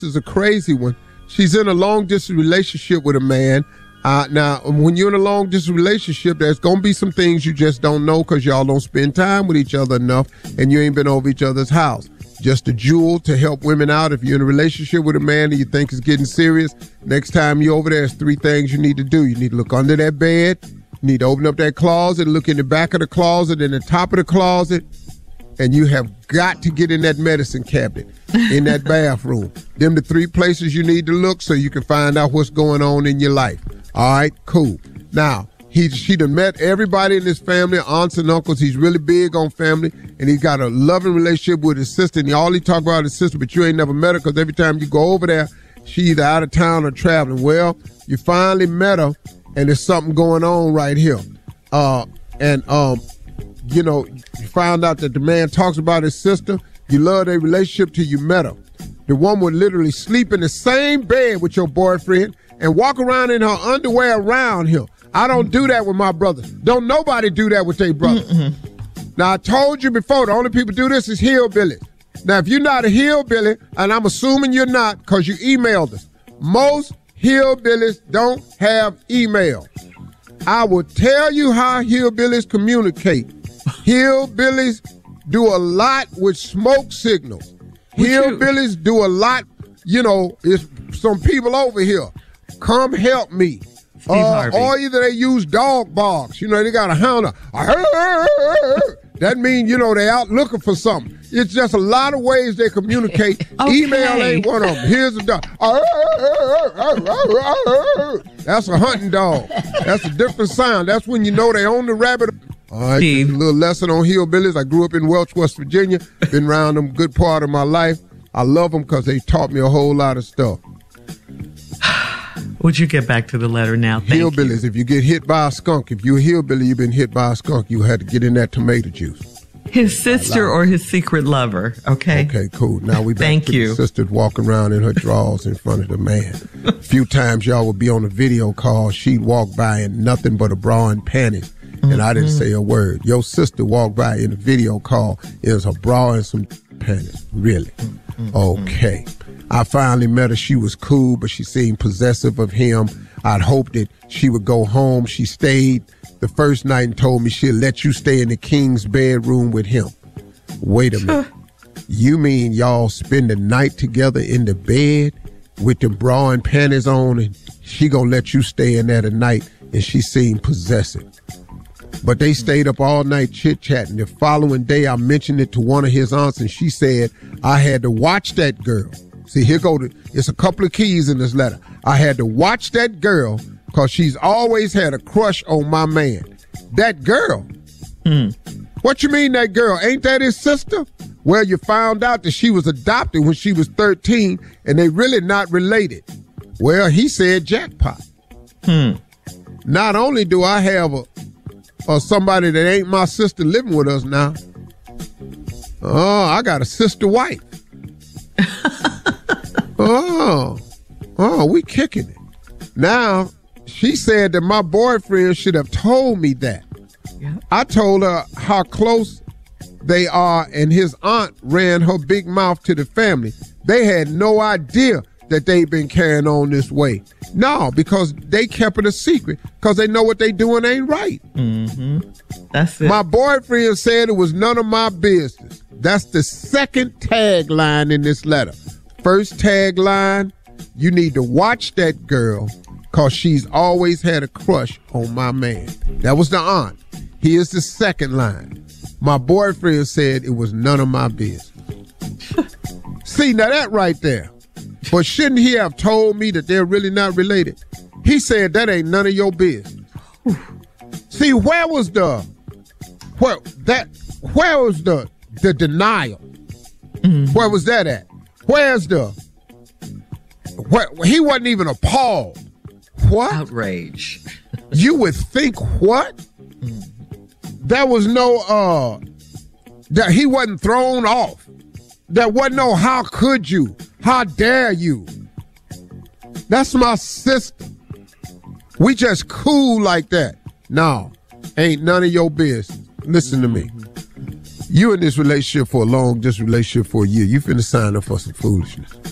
is a crazy one. She's in a long-distance relationship with a man. Now, when you're in a long-distance relationship, there's going to be some things you just don't know because y'all don't spend time with each other enough and you ain't been over each other's house. Just a jewel to help women out. If you're in a relationship with a man that you think is getting serious, next time you're over there, there's 3 things you need to do. You need to look under that bed. You need to open up that closet, look in the back of the closet and the top of the closet, and you have got to get in that medicine cabinet, in that bathroom. Them the 3 places you need to look so you can find out what's going on in your life. All right, cool. Now, she done met everybody in his family, aunts and uncles. He's really big on family, and he's got a loving relationship with his sister. And all he talk about is his sister, but you ain't never met her because every time you go over there, she either out of town or traveling. Well, you finally met her, and there's something going on right here. You know, you found out that the man talks about his sister. You love their relationship till you met her. The woman would literally sleep in the same bed with your boyfriend and walk around in her underwear around him. I don't do that with my brothers. Don't nobody do that with their brothers. Mm-mm. Now, I told you before, the only people do this is hillbillies. Now, if you're not a hillbilly, and I'm assuming you're not because you emailed us, most hillbillies don't have email. I will tell you how hillbillies communicate. Hillbillies do a lot with smoke signals. Hillbillies do a lot, you know, it's some people over here. Come help me. Or either they use dog barks. You know, they got a hound. That means, you know, they out looking for something. It's just a lot of ways they communicate. Okay. Email ain't one of them. Here's a dog. That's a hunting dog. That's a different sound. That's when you know they own the rabbit. All right, a little lesson on hillbillies. I grew up in Welch, West Virginia. Been around them a good part of my life. I love them because they taught me a whole lot of stuff. Would you get back to the letter now? Thank Hillbillies, you. If you get hit by a skunk, if you're a hillbilly, you've been hit by a skunk, you had to get in that tomato juice. His sister or his secret lover, okay? Okay, cool. Now we back to the sister walking around in her drawers in front of the man. A few times y'all would be on a video call. She'd walk by in nothing but a bra and panties, and I didn't say a word. Your sister walked by in a video call. It was a bra and some panties. Really? Okay. I finally met her. She was cool, but she seemed possessive of him. I'd hoped that she would go home. She stayed the first night and told me she'll let you stay in the king's bedroom with him. Wait a minute. You mean y'all spend the night together in the bed with them bra and panties on, and she gonna let you stay in there tonight, and she seemed possessive. But they stayed up all night chit-chatting. The following day, I mentioned it to one of his aunts, and she said I had to watch that girl. See, it's a couple of keys in this letter. I had to watch that girl because she's always had a crush on my man. That girl? What you mean that girl? Ain't that his sister? Well, you found out that she was adopted when she was 13 and they really not related. Well, he said jackpot. Not only do I have somebody that ain't my sister living with us now, I got a sister wife. We kicking it. Now, she said that my boyfriend should have told me that. Yeah. I told her how close they are, and his aunt ran her big mouth to the family. They had no idea that they'd been carrying on this way. No, because they kept it a secret, because they know what they doing ain't right. That's it. My boyfriend said it was none of my business. That's the second tagline in this letter. First tagline, you need to watch that girl because she's always had a crush on my man. That was the aunt. Here's the second line. My boyfriend said it was none of my business. See, now that right there. But shouldn't he have told me that they're really not related? He said that ain't none of your business. See, where was the denial? Where was that at? Where's he wasn't even appalled. What? Outrage. You would think what? There was no, that he wasn't thrown off. There wasn't no, how could you? How dare you? That's my sister. We just cool like that. No, ain't none of your business. Listen to me. You in this relationship for a long distance relationship for a year. You finna sign up for some foolishness.